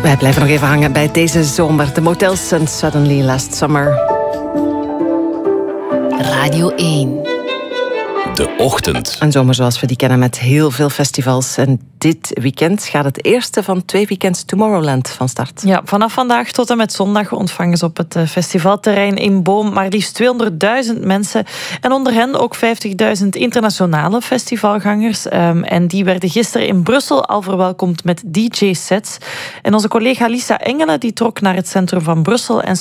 Wij blijven nog even hangen bij deze zomer. The Motels and Suddenly Last Summer. Radio 1. De Ochtend. Een zomer zoals we die kennen met heel veel festivals. En dit weekend gaat het eerste van 2 weekends Tomorrowland van start. Ja, vanaf vandaag tot en met zondag ontvangen ze op het festivalterrein in Boom maar liefst 200.000 mensen. En onder hen ook 50.000 internationale festivalgangers. En die werden gisteren in Brussel al verwelkomd met DJ-sets. En onze collega Lisa Engelen die trok naar het centrum van Brussel en